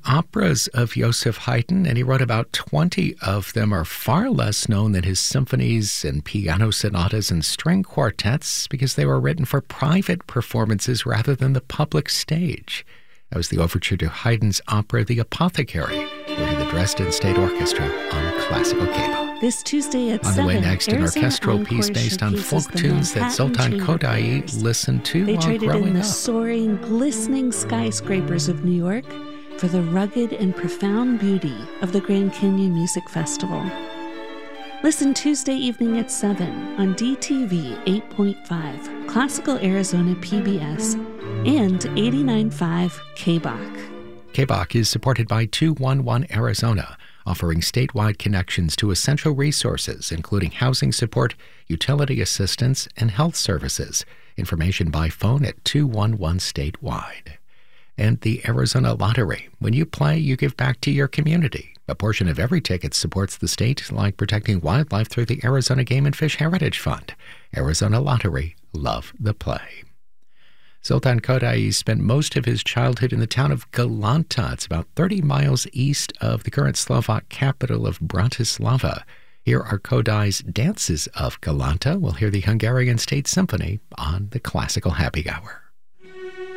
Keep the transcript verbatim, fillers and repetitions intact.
operas of Joseph Haydn, and he wrote about twenty of them, are far less known than his symphonies and piano sonatas and string quartets because they were written for private performances rather than the public stage. That was the overture to Haydn's opera The Apothecary, with the Dresden State Orchestra on Classical Cable. This Tuesday at on seven, the way next, an Arizona orchestral Encore piece based on folk showcases tunes the that Zoltan Manhattan Chamber Kodaly Choirs. listened to They while traded growing in the up. soaring, glistening skyscrapers of New York for the rugged and profound beauty of the Grand Canyon Music Festival. Listen Tuesday evening at seven on D T V eight point five, Classical Arizona P B S, and eighty-nine point five K B O C. K B O C is supported by two one one Arizona, offering statewide connections to essential resources, including housing support, utility assistance, and health services. Information by phone at two one one statewide. And the Arizona Lottery. When you play, you give back to your community. A portion of every ticket supports the state, like protecting wildlife through the Arizona Game and Fish Heritage Fund. Arizona Lottery. Love the play. Zoltan Kodaly spent most of his childhood in the town of Galanta. It's about thirty miles east of the current Slovak capital of Bratislava. Here are Kodaly's Dances of Galanta. We'll hear the Hungarian State Symphony on the Classical Happy Hour.